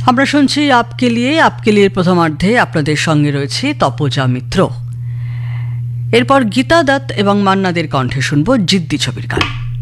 আমরা শুনছি আপকে লিয়ে প্রথমার্ধে আপনাদের সঙ্গে রয়েছে তপজা মিত্র। এরপর গীতা দত্ত এবং মান্নাদের কণ্ঠে শুনব জিদ্দি ছবির গান।